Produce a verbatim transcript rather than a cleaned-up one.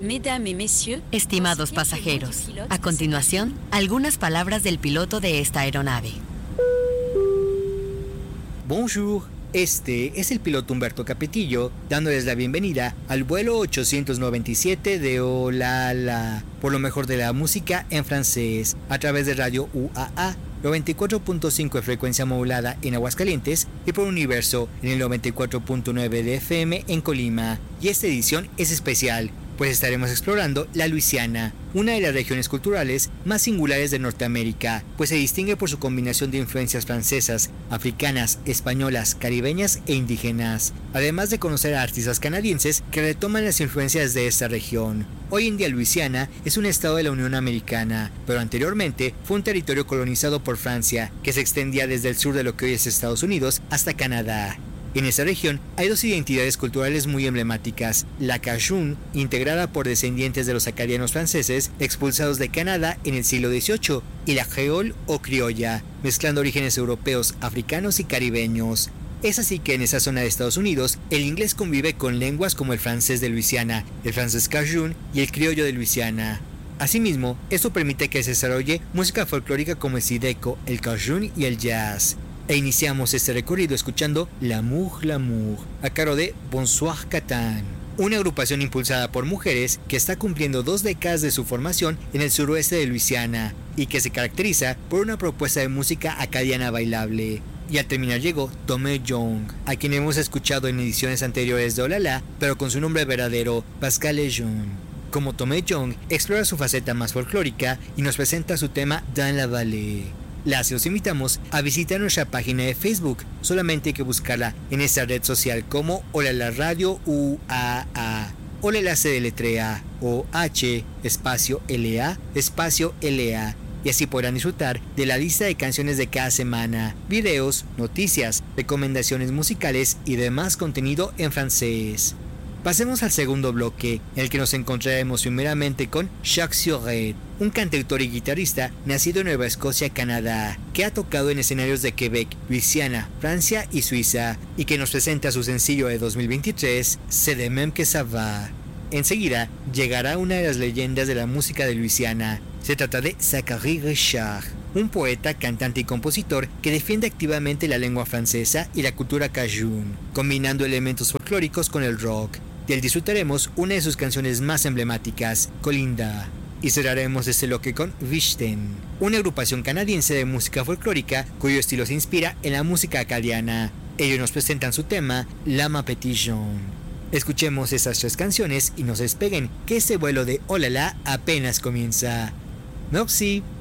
Estimados pasajeros, a continuación, algunas palabras del piloto de esta aeronave. Bonjour, este es el piloto Humberto Capetillo, dándoles la bienvenida al vuelo ochocientos noventa y siete de Olala, por lo mejor de la música en francés, a través de Radio U A A, noventa y cuatro punto cinco de frecuencia modulada en Aguascalientes y por Universo en el noventa y cuatro punto nueve de F M en Colima. Y esta edición es especial, pues estaremos explorando la Luisiana, una de las regiones culturales más singulares de Norteamérica, pues se distingue por su combinación de influencias francesas, africanas, españolas, caribeñas e indígenas, además de conocer a artistas canadienses que retoman las influencias de esta región. Hoy en día Luisiana es un estado de la Unión Americana, pero anteriormente fue un territorio colonizado por Francia, que se extendía desde el sur de lo que hoy es Estados Unidos hasta Canadá. En esta región hay dos identidades culturales muy emblemáticas, la Cajun, integrada por descendientes de los acadianos franceses expulsados de Canadá en el siglo dieciocho, y la Creole o criolla, mezclando orígenes europeos, africanos y caribeños. Es así que en esa zona de Estados Unidos, el inglés convive con lenguas como el francés de Luisiana, el francés Cajun y el criollo de Luisiana. Asimismo, esto permite que se desarrolle música folclórica como el Zydeco, el Cajun y el jazz. E iniciamos este recorrido escuchando L'amour, l'amour, a cargo de Bonsoir Catan, una agrupación impulsada por mujeres que está cumpliendo dos décadas de su formación en el suroeste de Luisiana y que se caracteriza por una propuesta de música acadiana bailable. Y al terminar llegó Tomé Young, a quien hemos escuchado en ediciones anteriores de Olala, pero con su nombre verdadero, Pascal Lejeune. Como Tomé Young explora su faceta más folclórica y nos presenta su tema Dans la Vallée. Las los invitamos a visitar nuestra página de Facebook, solamente hay que buscarla en esta red social como Olala Radio U A A. Olala se deletrea O H espacio L A espacio L A y así podrán disfrutar de la lista de canciones de cada semana, videos, noticias, recomendaciones musicales y demás contenido en francés. Pasemos al segundo bloque, en el que nos encontraremos primeramente con Jacques Sauret, un cantautor y guitarrista nacido en Nueva Escocia, Canadá, que ha tocado en escenarios de Quebec, Luisiana, Francia y Suiza, y que nos presenta su sencillo de dos mil veintitrés, C'est de même que ça va. Enseguida llegará una de las leyendas de la música de Luisiana. Se trata de Zachary Richard, un poeta, cantante y compositor que defiende activamente la lengua francesa y la cultura cajun, combinando elementos folclóricos con el rock. De él disfrutaremos una de sus canciones más emblemáticas, Colinda. Y cerraremos este bloque con Vichten, una agrupación canadiense de música folclórica cuyo estilo se inspira en la música acadiana. Ellos nos presentan su tema, Lama Petit Jean. Escuchemos esas tres canciones y no se despeguen, que este vuelo de Olala apenas comienza. Merci.